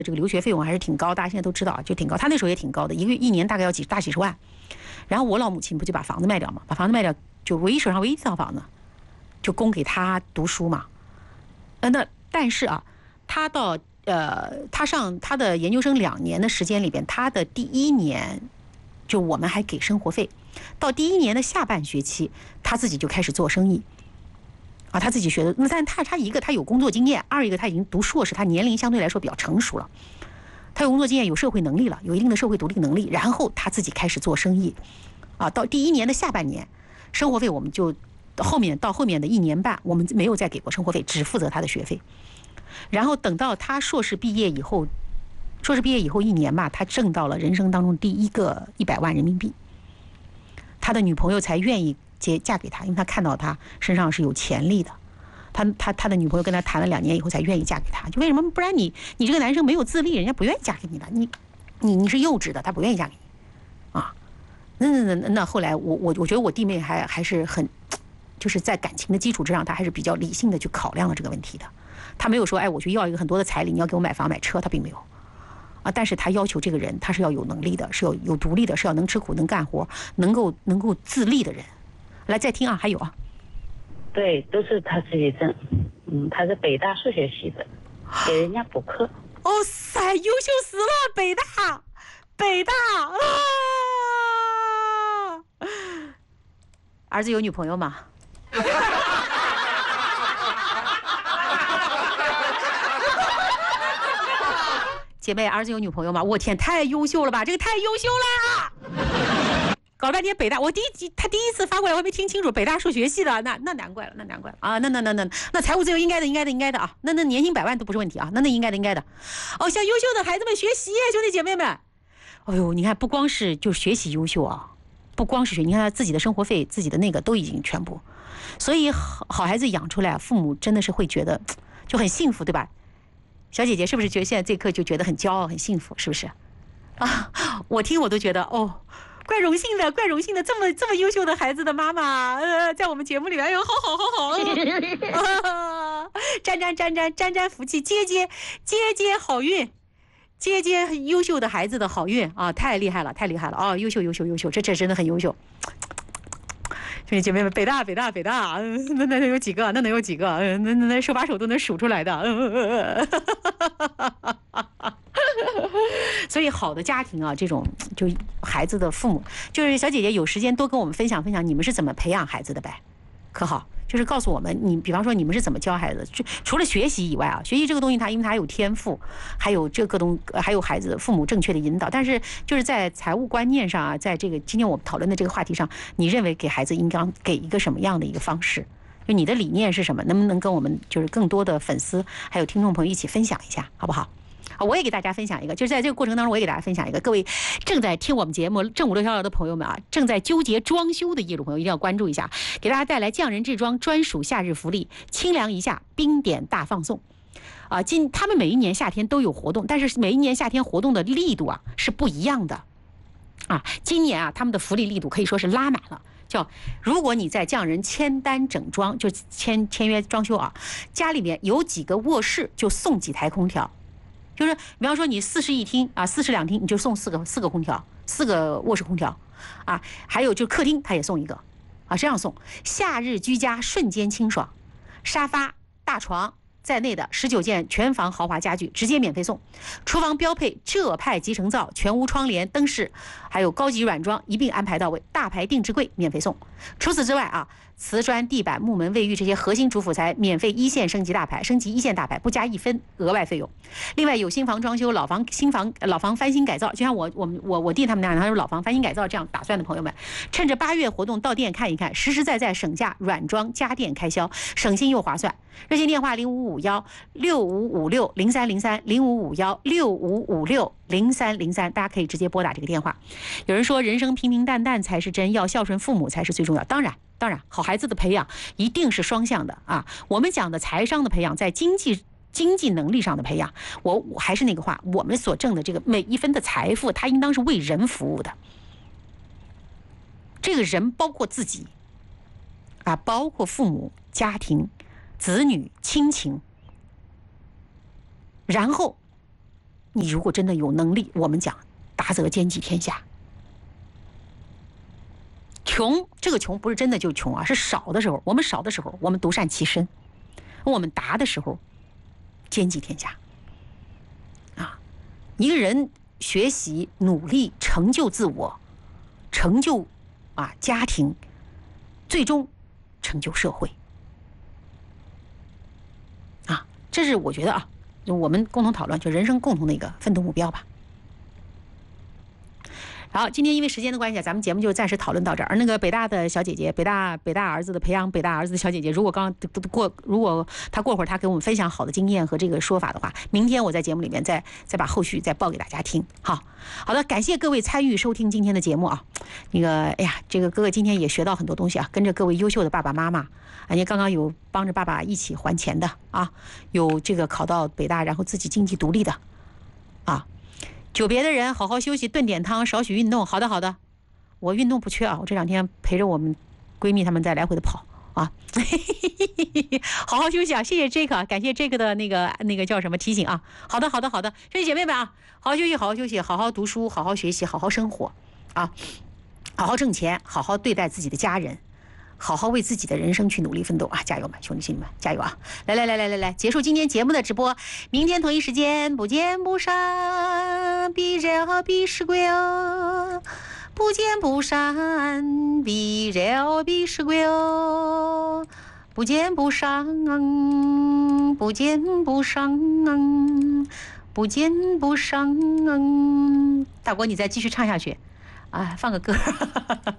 这个留学费用还是挺高，大家现在都知道啊，就挺高。他那时候也挺高的，一年大概要大几十万。然后我老母亲不就把房子卖掉嘛，把房子卖掉，就手上唯一一套房子，就供给他读书嘛。但是啊，他上他的研究生2年的时间里边，他的第1年就我们还给生活费，到第1年的下半学期，他自己就开始做生意。啊，他自己学的，但他一个他有工作经验，二一个他已经读硕士，他年龄相对来说比较成熟了，他有工作经验，有社会能力了，有一定的社会独立能力，然后他自己开始做生意，啊，到第1年的下半年，生活费我们就到后面的1年半，我们没有再给过生活费，只负责他的学费，然后等到他硕士毕业以后1年吧，他挣到了人生当中第一个100万人民币，他的女朋友才愿意嫁给他，因为他看到他身上是有潜力的。他的女朋友跟他谈了2年以后才愿意嫁给他，就为什么？不然你这个男生没有自立，人家不愿意嫁给你的。你是幼稚的，他不愿意嫁给你啊。那后来我觉得我弟妹还是很，就是在感情的基础之上，他还是比较理性的去考量了这个问题的。他没有说，哎，我去要一个很多的彩礼，你要给我买房买车，他并没有啊。但是他要求这个人他是要有能力的，是有独立的，是要能吃苦能干活，能够自立的人。来，再听啊，还有啊， 对，都是他自己挣，他是北大数学系的，给人家补课。 哦塞，优秀死了，北大啊！儿子有女朋友吗？姐妹，儿子有女朋友吗？我天，太优秀了吧，这个太优秀了！搞了半天北大，他第一次发过来，我还没听清楚，北大数学系的，那难怪了啊！那财务自由应该的啊，那年薪100万都不是问题啊，那应该的。哦，向优秀的孩子们学习，兄弟姐妹们，哎呦，你看不光是就学习优秀啊，不光是学，你看他自己的生活费、自己的那个都已经全部，所以好孩子养出来，父母真的是会觉得就很幸福，对吧？小姐姐是不是觉得现在这一刻就觉得很骄傲、很幸福？是不是？啊，我听我都觉得哦。怪荣幸的，这么优秀的孩子的妈妈，在我们节目里面，哎呦，好，沾福气，接好运，接优秀的孩子的好运啊，太厉害了啊，优秀，这真的很优秀。兄弟姐妹们，北大，那能有几个？那手把手都能数出来的。所以好的家庭啊，这种就孩子的父母，就是小姐姐有时间多跟我们分享你们是怎么培养孩子的呗，可好？就是告诉我们，你比方说你们是怎么教孩子，除了学习以外啊，学习这个东西因为它有天赋，还有还有孩子父母正确的引导，但是就是在财务观念上啊，在这个今天我们讨论的这个话题上，你认为给孩子应当给一个什么样的一个方式？就你的理念是什么？能不能跟我们就是更多的粉丝还有听众朋友一起分享一下，好不好？我也给大家分享一个，就是在这个过程当中，我也给大家分享一个，各位正在听我们节目正午6逍遥的朋友们啊，正在纠结装修的业主朋友一定要关注一下，给大家带来匠人制装专属夏日福利，清凉一夏冰点大放送啊！他们每一年夏天都有活动，但是每一年夏天活动的力度啊是不一样的啊。今年啊，他们的福利力度可以说是拉满了。叫如果你在匠人签单整装，就签约装修啊，家里面有几个卧室就送几台空调。就是比方说你40一厅啊，40两厅，你就送四个空调，4个卧室空调啊，还有就客厅他也送一个啊，这样送。夏日居家瞬间清爽，沙发、大床在内的19件全房豪华家具直接免费送，厨房标配浙派集成灶，全屋窗帘、灯饰，还有高级软装一并安排到位，大牌定制柜免费送。除此之外啊，瓷砖、地板、木门、卫浴这些核心主辅材免费1线升级大牌，升级1线大牌不加1分额外费用。另外有新房装修、老房翻新改造，就像我弟他们那样，他说老房翻新改造这样打算的朋友们，趁着8月活动到店看一看，实实在在省下软装家电开销，省心又划算。热线电话0551656033，0551656033，大家可以直接拨打这个电话。有人说人生平平淡淡才是真，要孝顺父母才是最重要。当然，好孩子的培养一定是双向的啊。我们讲的财商的培养，在经济能力上的培养，我还是那个话，我们所挣的这个每一分的财富，它应当是为人服务的。这个人包括自己啊，包括父母、家庭、子女、亲情，然后你如果真的有能力，我们讲达则兼济天下。穷，这个穷不是真的就穷啊，是少的时候，我们少的时候，我们独善其身；我们达的时候，兼济天下。啊，一个人学习、努力、成就自我，成就家庭，最终成就社会。啊，这是我觉得就我们共同讨论，就人生共同的一个奋斗目标吧。好，今天因为时间的关系，咱们节目就暂时讨论到这儿。而那个北大的小姐姐，北大儿子的培养北大儿子的小姐姐，如果她过会儿她给我们分享好的经验和这个说法的话，明天我在节目里面再把后续再报给大家听。好的，感谢各位参与收听今天的节目啊。那个，哎呀，这个哥哥今天也学到很多东西啊，跟着各位优秀的爸爸妈妈，你刚刚有帮着爸爸一起还钱的啊，有这个考到北大然后自己经济独立的啊。久别的人，好好休息，炖点汤，少许运动。好的，我运动不缺啊，我这2天陪着我们闺蜜她们在来回的跑啊，好好休息啊！谢谢 Jake， 感谢 Jake 的那个叫什么提醒啊。好的，兄弟姐妹们啊，好好休息，好好读书，好好学习，好好生活啊，好好挣钱，好好对待自己的家人。好好为自己的人生去努力奋斗啊！加油吧，兄弟们，加油啊！来，结束今天节目的直播，明天同一时间不见不散，必然必是归哦，不见不散，必然必是归哦，不见不散，不见不散，不见不散。大国，你再继续唱下去啊，放个歌。